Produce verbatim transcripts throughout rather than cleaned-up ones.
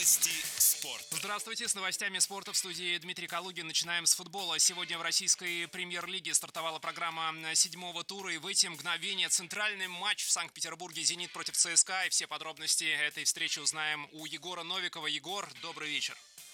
Новости спорта. Здравствуйте, с новостями спорта в студии Дмитрий Калугин. Начинаем с футбола. Сегодня в российской премьер-лиге стартовала программа седьмого тура, и в эти мгновения центральный матч в Санкт-Петербурге «Зенит» против ЦСКА. И все подробности этой встречи узнаем у Егора Новикова. Егор, добрый вечер.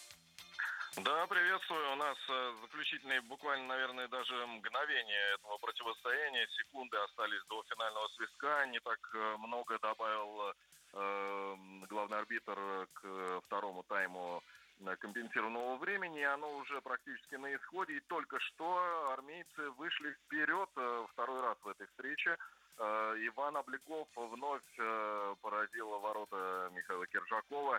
Да, приветствую. У нас э, заключительные буквально, наверное, даже мгновения этого противостояния. Секунды остались до финального свистка. Не так э, много добавил э, главный арбитр к второму тайму компенсированного времени. Оно уже практически на исходе. И только что армейцы вышли вперед э, второй раз в этой встрече. Э, Иван Обликов вновь э, поразил ворота Михаила Киржакова.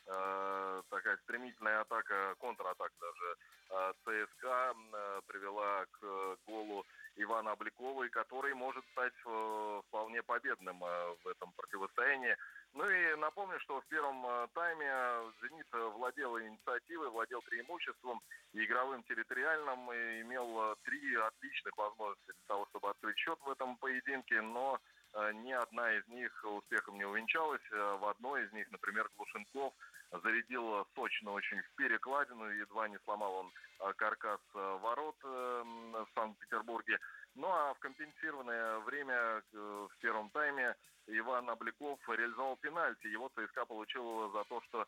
Э, такая стремительная атака, контратака даже э, ЦСКА э, привела к голу Ивана Обликова, который может стать э, вполне победным э, в этом противостоянии. Ну и напомню, что в первом э, тайме «Зенит» владел инициативой, владел преимуществом игровым, территориальным, и имел э, три отличных возможности для того, чтобы открыть счет в этом поединке, но э, ни одна из них успехом не увенчалась. В одной из них, например, Глушенков зарядил сочно очень в перекладину, едва не сломал он каркас ворот в Санкт-Петербурге. Ну а в компенсированное время в первом тайме Иван Обликов реализовал пенальти. Его ЦСКА получил за то, что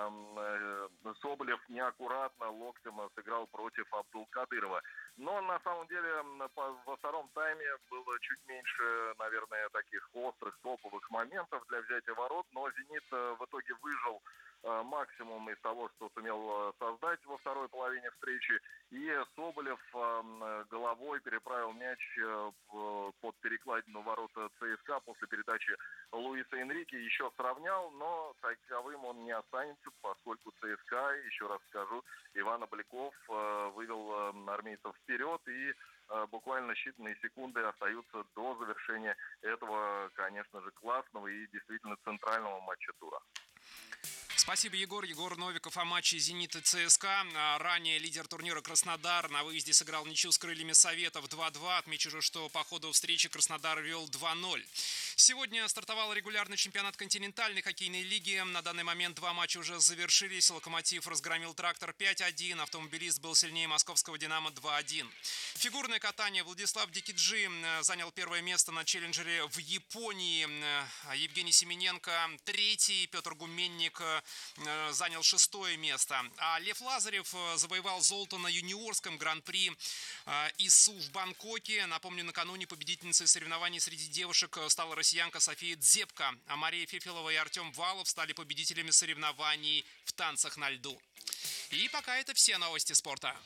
э, Соболев неаккуратно локтем сыграл против Абдулкадырова. Но на самом деле во втором тайме было чуть меньше, наверное, таких острых топовых моментов для взятия ворот. Но «Зенит» в итоге выжил максимум из того, что сумел создать во второй половине встречи. И Соболев головой переправил мяч под перекладину ворота ЦСКА после передачи Луиса Энрике. Еще сравнял, но таковым он не останется, поскольку ЦСКА, еще раз скажу, Иван Обликов вывел армейцев вперед, и буквально считанные секунды остаются до завершения этого, конечно же, классного и действительно центрального матча тура. Спасибо, Егор. Егор Новиков о матче «Зенит» и ЦСКА. Ранее лидер турнира Краснодар на выезде сыграл ничью с крыльями Советов два-два. Отмечу же, что по ходу встречи Краснодар вел два-ноль. Сегодня стартовал регулярный чемпионат континентальной хоккейной лиги. На данный момент два матча уже завершились. «Локомотив» разгромил «Трактор» пять-один. «Автомобилист» был сильнее московского «Динамо» два-один. Фигурное катание. Владислав Дикиджи занял первое место на челленджере в Японии. Евгений Семененко третий. Петр Гуменник занял шестое место. А Лев Лазарев завоевал золото на юниорском гран-при ИСУ в Бангкоке. Напомню, накануне победительницей соревнований среди девушек стала россиянка София Дзепко. А Мария Фефилова и Артем Валов стали победителями соревнований в танцах на льду. И пока это все новости спорта.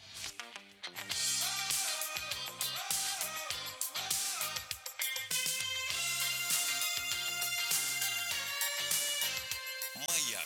Маяк.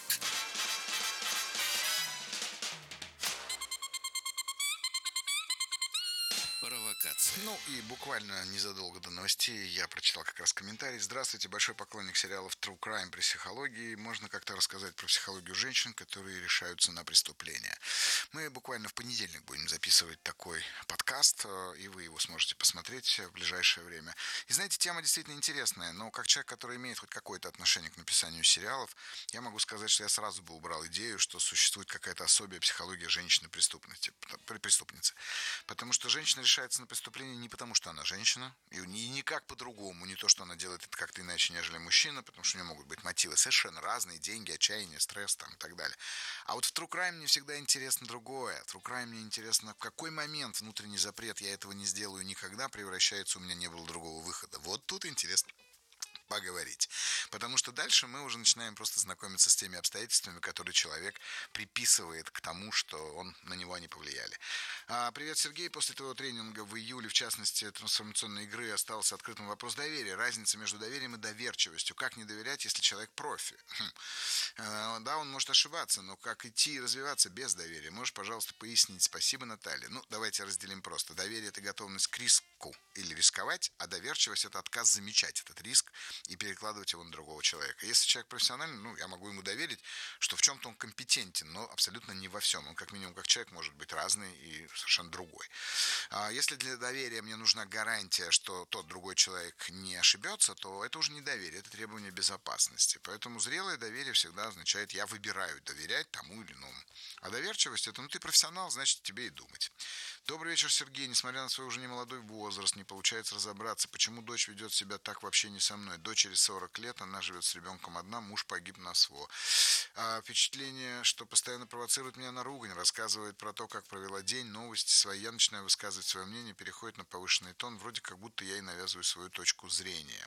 Провокация. Ну и буквально незадолго до новостей я прочитал как раз комментарий. Здравствуйте, большой поклонник сериалов True Crime при психологии. Можно как-то рассказать про психологию женщин, которые решаются на преступления. Мы буквально в понедельник будем записывать такой подкаст, и вы его сможете посмотреть в ближайшее время. И знаете, тема действительно интересная, но как человек, который имеет хоть какое-то отношение к написанию сериалов, я могу сказать, что я сразу бы убрал идею, что существует какая-то особая психология женщины-преступницы. Преступницы. Потому что женщина решается на преступление не потому, что она женщина, и никак по-другому, не то, что она делает это как-то иначе, нежели мужчина, потому что у нее могут быть мотивы совершенно разные, деньги, отчаяние, стресс там и так далее. А вот в True Crime мне всегда интересно другое. В True Crime мне интересно, в какой момент внутренний запрет «я этого не сделаю никогда» превращается, у меня не было другого выхода. Вот тут интересно поговорить. Потому что дальше мы уже начинаем просто знакомиться с теми обстоятельствами, которые человек приписывает к тому, что он, на него они повлияли. А, привет, Сергей. После твоего тренинга в июле, в частности, трансформационной игры, остался открытым вопрос доверия. Разница между доверием и доверчивостью. Как не доверять, если человек профи? А, да, он может ошибаться, но как идти и развиваться без доверия? Можешь, пожалуйста, пояснить? Спасибо, Наталья. Ну, давайте разделим просто. Доверие – это готовность к риску или рисковать, а доверчивость – это отказ замечать этот риск и перекладывать его на другого человека. Если человек профессиональный, ну, я могу ему доверить, что в чем-то он компетентен, но абсолютно не во всем. Он, как минимум, как человек, может быть разный и совершенно другой. А если для доверия мне нужна гарантия, что тот другой человек не ошибется, то это уже не доверие, это требование безопасности. Поэтому зрелое доверие всегда да, означает, я выбираю доверять тому или иному. А доверчивость – это, ну, ты профессионал, значит, тебе и думать. Добрый вечер, Сергей. Несмотря на свой уже немолодой возраст, не получается разобраться, почему дочь ведет себя так в общении со мной. Дочери сорок лет, она живет с ребенком одна, муж погиб на СВО. А впечатление, что постоянно провоцирует меня на ругань, рассказывает про то, как провела день, новости свои. Я начинаю высказывать свое мнение, переходит на повышенный тон, вроде как будто я ей навязываю свою точку зрения.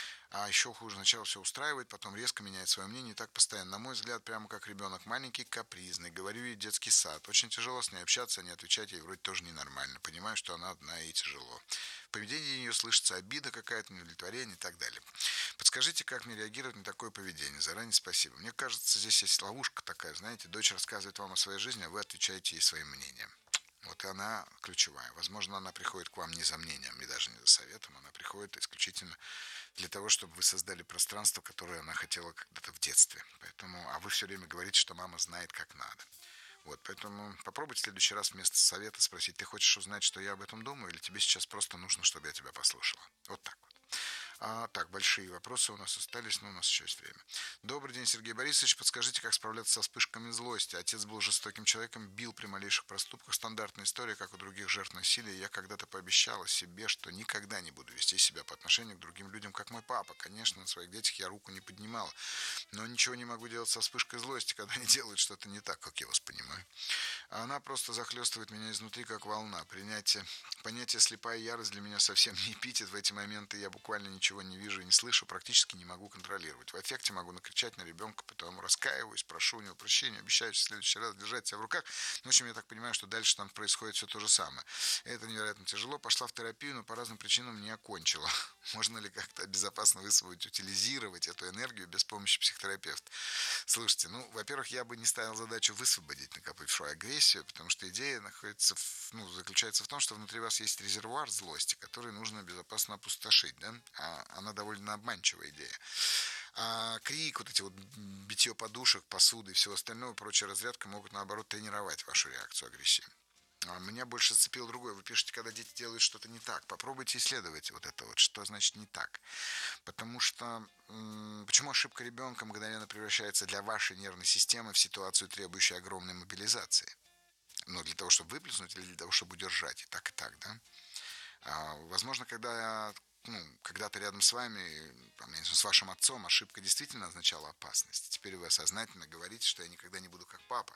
А еще хуже, сначала все устраивает, потом резко меняет свое мнение, и так постоянно. На мой взгляд, прямо как ребенок, маленький, капризный. Говорю ей детский сад. Очень тяжело с ней общаться, не отвечать ей вроде тоже ненормально. Понимаю, что она одна и тяжело. В поведении ее слышится обида какая-то, неудовлетворение и так далее. Подскажите, как мне реагировать на такое поведение? Заранее спасибо. Мне кажется, здесь есть ловушка такая, знаете, дочь рассказывает вам о своей жизни, а вы отвечаете ей своим мнением. Вот и она ключевая. Возможно, она приходит к вам не за мнением и даже не за советом, она приходит исключительно для того, чтобы вы создали пространство, которое она хотела когда-то в детстве. Поэтому, а вы все время говорите, что мама знает, как надо. Вот, поэтому попробуйте в следующий раз вместо совета спросить, ты хочешь узнать, что я об этом думаю, или тебе сейчас просто нужно, чтобы я тебя послушала? Вот так вот. А, так, большие вопросы у нас остались, но у нас еще есть время. Добрый день, Сергей Борисович. Подскажите, как справляться со вспышками злости? Отец был жестоким человеком, бил при малейших проступках. Стандартная история, как у других жертв насилия. Я когда-то пообещала себе, что никогда не буду вести себя по отношению к другим людям, как мой папа. Конечно, на своих детях я руку не поднимала. Но ничего не могу делать со вспышкой злости, когда они делают что-то не так, как я вас понимаю. Она просто захлестывает меня изнутри, как волна. Принятие, понятие слепая ярость для меня совсем не эпитет. В эти моменты я буквально ничего не вижу и не слышу, практически не могу контролировать. В аффекте могу накричать на ребенка, потом раскаиваюсь, прошу у него прощения, обещаю в следующий раз держать себя в руках. Ну, в общем, я так понимаю, что дальше там происходит все то же самое. Это невероятно тяжело. Пошла в терапию, но по разным причинам не окончила. Можно ли как-то безопасно высвоить, утилизировать эту энергию без помощи психотерапевта? Слушайте, ну, во-первых, я бы не ставил задачу высвободить накопившую агрессию, потому что идея находится, в, ну, заключается в том, что внутри вас есть резервуар злости, который нужно безопасно опустошить, да? А она довольно обманчивая идея. А крик, вот эти вот битье подушек, посуды и всего остального, прочая разрядка могут, наоборот, тренировать вашу реакцию агрессии. А меня больше зацепило другое. Вы пишете, когда дети делают что-то не так. Попробуйте исследовать вот это вот, что значит не так. Потому что, м- почему ошибка ребенка мгновенно превращается для вашей нервной системы в ситуацию, требующую огромной мобилизации? Ну, для того, чтобы выплеснуть или для того, чтобы удержать? И так, и так, да? А, возможно, когда... Ну, когда-то рядом с вами, там, с вашим отцом, ошибка действительно означала опасность. Теперь вы сознательно говорите, что я никогда не буду как папа.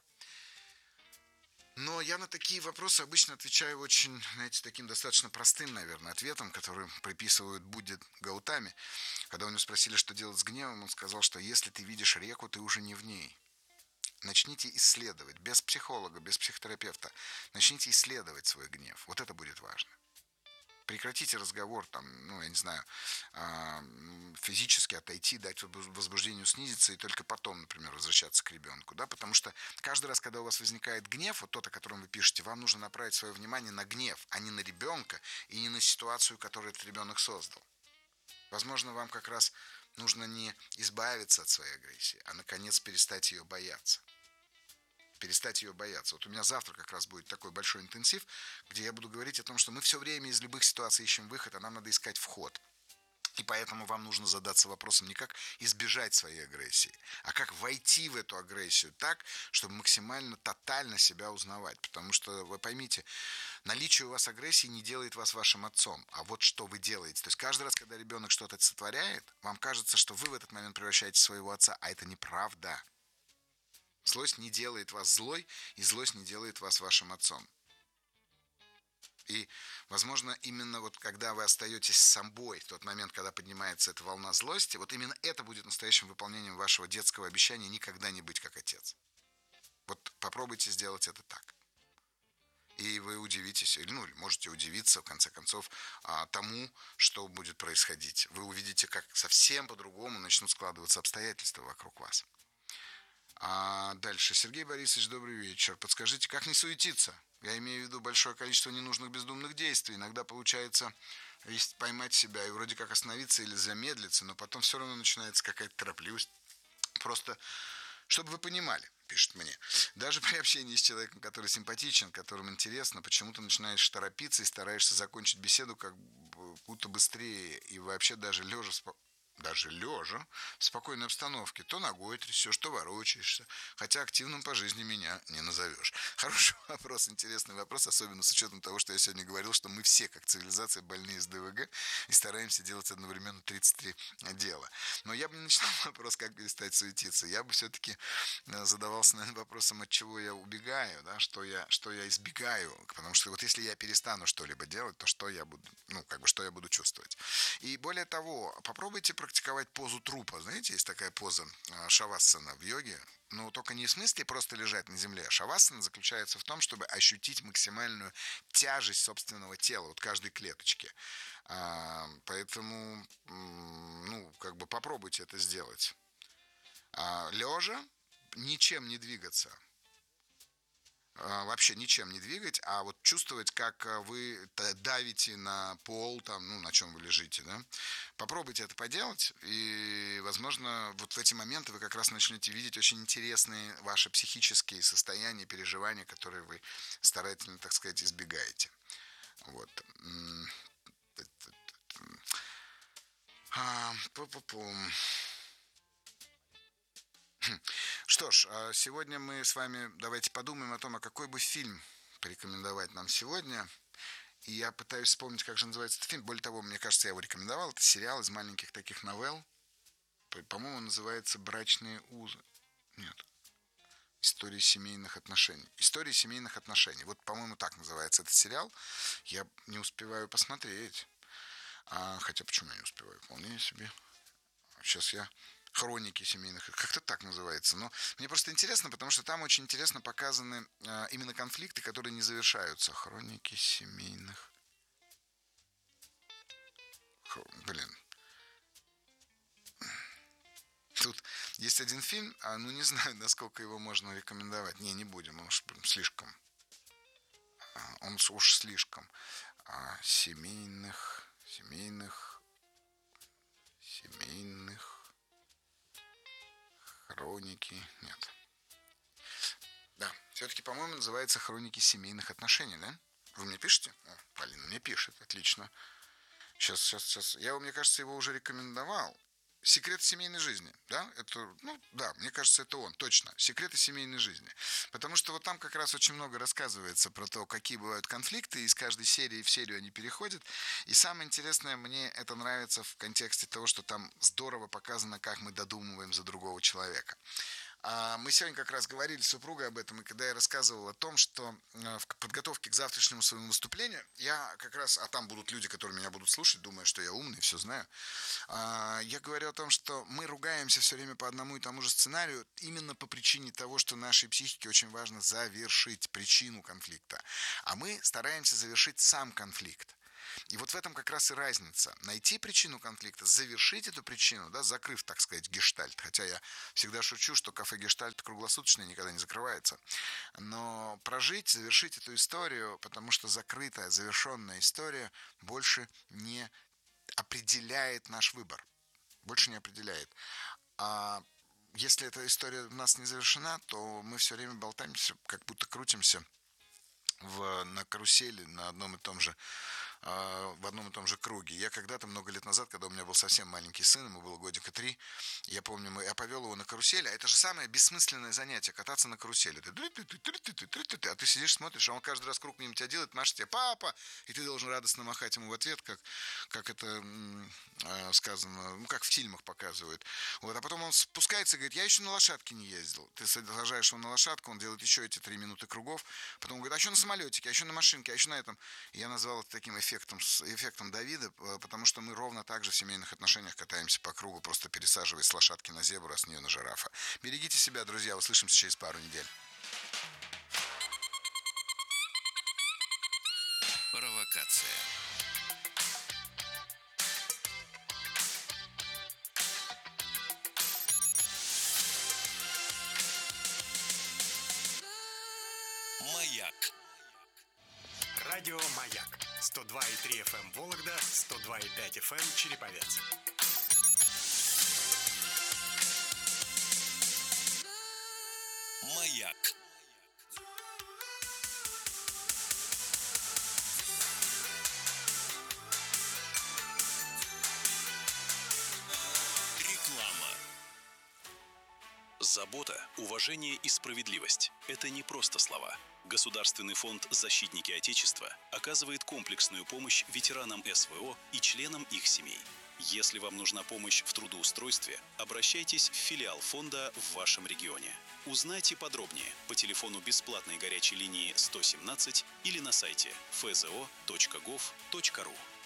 Но я на такие вопросы обычно отвечаю очень, знаете, таким достаточно простым, наверное, ответом, который приписывают Будде Гаутаме. Когда у него спросили, что делать с гневом, он сказал, что если ты видишь реку, ты уже не в ней. Начните исследовать, без психолога, без психотерапевта. Начните исследовать свой гнев. Вот это будет важно. Прекратите разговор, там, ну, я не знаю, физически отойти, дать возбуждению снизиться и только потом, например, возвращаться к ребенку, да, потому что каждый раз, когда у вас возникает гнев, вот тот, о котором вы пишете, вам нужно направить свое внимание на гнев, а не на ребенка и не на ситуацию, которую этот ребенок создал. Возможно, вам как раз нужно не избавиться от своей агрессии, а, наконец, перестать ее бояться. Перестать ее бояться. Вот у меня завтра как раз будет такой большой интенсив, где я буду говорить о том, что мы все время из любых ситуаций ищем выход, а нам надо искать вход. И поэтому вам нужно задаться вопросом не как избежать своей агрессии, а как войти в эту агрессию так, чтобы максимально тотально себя узнавать. Потому что, вы поймите, наличие у вас агрессии не делает вас вашим отцом, а вот что вы делаете. То есть каждый раз, когда ребенок что-то сотворяет, вам кажется, что вы в этот момент превращаете своего отца, а это неправда. Злость не делает вас злой, и злость не делает вас вашим отцом. И, возможно, именно вот когда вы остаетесь с собой, в тот момент, когда поднимается эта волна злости, вот именно это будет настоящим выполнением вашего детского обещания никогда не быть как отец. Вот попробуйте сделать это так. И вы удивитесь, ну, можете удивиться, в конце концов, тому, что будет происходить. Вы увидите, как совсем по-другому начнут складываться обстоятельства вокруг вас. А дальше. Сергей Борисович, добрый вечер. Подскажите, как не суетиться? Я имею в виду большое количество ненужных бездумных действий. Иногда получается поймать себя и вроде как остановиться или замедлиться, но потом все равно начинается какая-то торопливость. Просто, чтобы вы понимали, пишет мне, даже при общении с человеком, который симпатичен, которым интересно, почему-то начинаешь торопиться и стараешься закончить беседу как будто быстрее. И вообще даже лежа даже лежа, в спокойной обстановке, то ногой трясешь, то ворочаешься, хотя активным по жизни меня не назовешь. Хороший вопрос, интересный вопрос, особенно с учетом того, что я сегодня говорил, что мы все, как цивилизация, больные с ДВГ и стараемся делать одновременно тридцать три дела. Но я бы не начинал вопрос, как перестать суетиться. Я бы все-таки задавался, наверное, вопросом, от чего я убегаю, да, что я, что я избегаю. Потому что вот если я перестану что-либо делать, то что я буду, ну, как бы, что я буду чувствовать. И более того, попробуйте практиковать позу трупа. Знаете, есть такая поза шавассана в йоге. Но только не в смысле просто лежать на земле. Шавассана заключается в том, чтобы ощутить максимальную тяжесть собственного тела, вот каждой клеточки. А, поэтому, ну, как бы попробуйте это сделать. А, лежа, ничем не двигаться. Вообще ничем не двигать, а вот чувствовать, как вы давите на пол, там, ну, на чем вы лежите, да. Попробуйте это поделать, и, возможно, вот в эти моменты вы как раз начнете видеть очень интересные ваши психические состояния, переживания, которые вы старательно, так сказать, избегаете. Вот. Пу-пу-пум. Что ж, сегодня мы с вами давайте подумаем о том, а какой бы фильм порекомендовать нам сегодня. И я пытаюсь вспомнить, как же называется этот фильм. Более того, мне кажется, я его рекомендовал. Это сериал из маленьких таких новелл. По-моему, называется «Брачные узы». Нет. «Истории семейных отношений». «Истории семейных отношений». Вот, по-моему, так называется этот сериал. Я не успеваю посмотреть. А, хотя почему я не успеваю? Вполне себе. Сейчас я... Хроники семейных, как-то так называется. Но мне просто интересно, потому что там очень интересно показаны э, именно конфликты, которые не завершаются. Хроники семейных. Х... Блин. Тут есть один фильм, а, ну не знаю, насколько его можно рекомендовать. Не, не будем, он уж слишком. Он уж слишком. А, семейных, семейных, семейных. Хроники. Нет. Да, все-таки, по-моему, называется «Хроники семейных отношений», да? Вы мне пишете? О, Полина мне пишет, отлично. Сейчас, сейчас, сейчас. Я, мне кажется, его уже рекомендовал. «Секреты семейной жизни», да? Это, ну, да, мне кажется, это он, точно. «Секреты семейной жизни». Потому что вот там как раз очень много рассказывается про то, какие бывают конфликты, из каждой серии в серию они переходят. И самое интересное, мне это нравится в контексте того, что там здорово показано, как мы додумываем за другого человека. Мы сегодня как раз говорили с супругой об этом, и когда я рассказывал о том, что в подготовке к завтрашнему своему выступлению, я как раз, а там будут люди, которые меня будут слушать, думая, что я умный, все знаю, я говорю о том, что мы ругаемся все время по одному и тому же сценарию именно по причине того, что нашей психике очень важно завершить причину конфликта, а мы стараемся завершить сам конфликт. И вот в этом как раз и разница. Найти причину конфликта, завершить эту причину, да, закрыв, так сказать, гештальт. Хотя я всегда шучу, что кафе «Гештальт» круглосуточно никогда не закрывается. Но прожить, завершить эту историю, потому что закрытая, завершенная история больше не определяет наш выбор. Больше не определяет. А если эта история у нас не завершена, то мы все время болтаемся, как будто крутимся в, на карусели на одном и том же в одном и том же круге. Я когда-то, много лет назад, когда у меня был совсем маленький сын, ему было годика три, я помню, я повел его на карусели, а это же самое бессмысленное занятие, кататься на карусели. А ты сидишь, смотришь, а он каждый раз круг мимо тебя делает, машет тебе «папа», и ты должен радостно махать ему в ответ, как, как это сказано, ну, как в фильмах показывают. Вот, а потом он спускается и говорит: я еще на лошадке не ездил. Ты сажаешь его на лошадку, он делает еще эти три минуты кругов, потом он говорит: а еще на самолетике, а еще на машинке, а еще на этом. И я назвал это таким эффектом, эффектом Давида, потому что мы ровно так же в семейных отношениях катаемся по кругу, просто пересаживаясь с лошадки на зебру, а с нее на жирафа. Берегите себя, друзья, услышимся через пару недель. Провокация. Маяк. Радио «Маяк». сто два и три эф эм Вологда, сто два и пять эф эм Череповец. Маяк. Забота, уважение и справедливость – это не просто слова. Государственный фонд «Защитники Отечества» оказывает комплексную помощь ветеранам СВО и членам их семей. Если вам нужна помощь в трудоустройстве, обращайтесь в филиал фонда в вашем регионе. Узнайте подробнее по телефону бесплатной горячей линии сто семнадцать или на сайте эф зэ о точка гов точка ру.